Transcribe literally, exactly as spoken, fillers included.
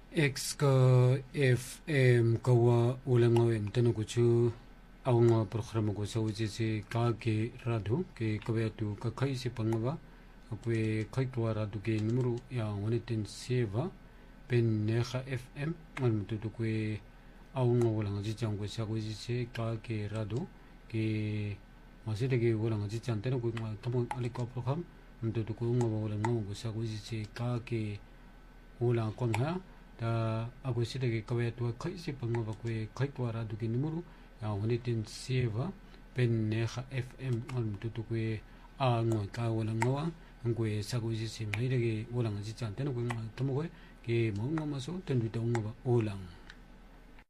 X ka F M kawa ulang ngawin tanu kuchu awang programa ko sa uji si ka ke radu ke kawaya tu ka kai si pangwa akwe kai tuwa radu ke numero ya wanitin seva pen neha F M ngal mututu kwe awang ulang jijang ko sa uji si ka ke radu ke masih ke ulang jijang tanu ko tamu aliko program mututu ko ulang ulang ko sa uji si ka ke ulang konha da ako sida ke kawaya tuwa kai si pangwa bakwe kai tuwa radu ke numero ya wanitin seva pen neha F M ngal mututu kwe a ngoy ka ulang ngawa ngwe sa ko si mai de ke ulang jijang tanu ko tamu ko ke mo ngama so tendu ta ngwa ulang